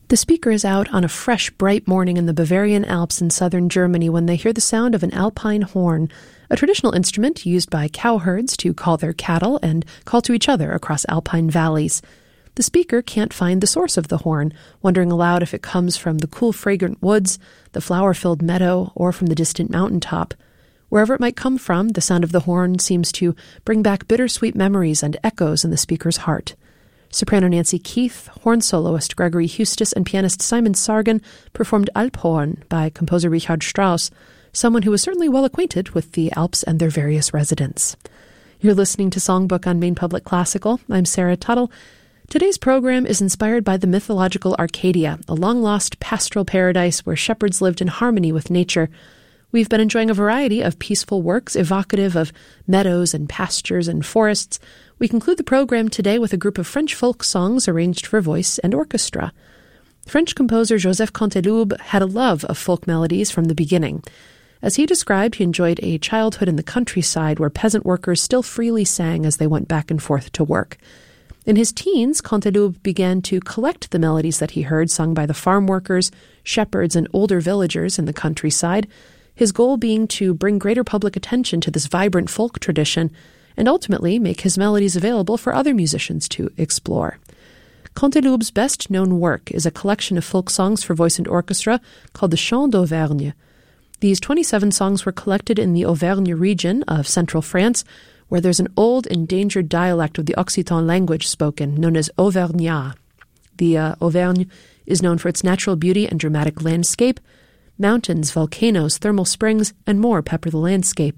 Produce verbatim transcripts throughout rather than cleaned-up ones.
The speaker is out on a fresh, bright morning in the Bavarian Alps in southern Germany when they hear the sound of an alpine horn, a traditional instrument used by cowherds to call their cattle and call to each other across alpine valleys. The speaker can't find the source of the horn, wondering aloud if it comes from the cool, fragrant woods, the flower-filled meadow, or from the distant mountaintop. Wherever it might come from, the sound of the horn seems to bring back bittersweet memories and echoes in the speaker's heart. Soprano Nancy Keith, horn soloist Gregory Hustis, and pianist Simon Sargent performed Alphorn by composer Richard Strauss, someone who was certainly well acquainted with the Alps and their various residents. You're listening to Songbook on Maine Public Classical. I'm Sarah Tuttle. Today's program is inspired by the mythological Arcadia, a long-lost pastoral paradise where shepherds lived in harmony with nature. We've been enjoying a variety of peaceful works evocative of meadows and pastures and forests. We conclude the program today with a group of French folk songs arranged for voice and orchestra. French composer Joseph Canteloube had a love of folk melodies from the beginning. As he described, he enjoyed a childhood in the countryside where peasant workers still freely sang as they went back and forth to work. In his teens, Canteloube began to collect the melodies that he heard sung by the farm workers, shepherds, and older villagers in the countryside, his goal being to bring greater public attention to this vibrant folk tradition and ultimately make his melodies available for other musicians to explore. Canteloube's best-known work is a collection of folk songs for voice and orchestra called the Chants d'Auvergne. These twenty-seven songs were collected in the Auvergne region of central France, where there's an old endangered dialect of the Occitan language spoken, known as Auvergnat. The uh, Auvergne is known for its natural beauty and dramatic landscape. Mountains, volcanoes, thermal springs, and more pepper the landscape.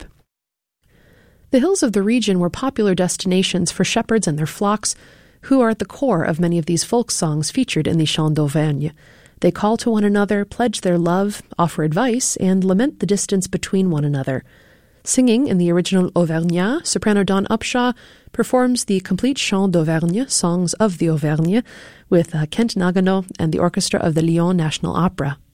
The hills of the region were popular destinations for shepherds and their flocks, who are at the core of many of these folk songs featured in the Chants d'Auvergne. They call to one another, pledge their love, offer advice, and lament the distance between one another. Singing in the original Auvergnat, soprano Dawn Upshaw performs the complete Chants d'Auvergne, Songs of the Auvergne, with uh, Kent Nagano and the orchestra of the Lyon National Opera.